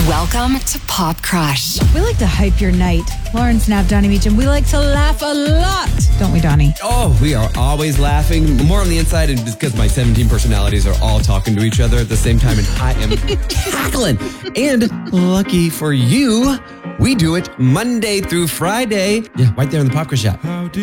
Welcome to Pop Crush. We like to hype your night. Lauren Snapp, Donnie Meacham. We like to laugh a lot, don't we, Donnie? Oh, we are always laughing. More on the inside, and because my 17 personalities are all talking to each other at the same time, and I am cackling. And lucky for you, we do it Monday through Friday. Yeah, right there in the Pop Crush app.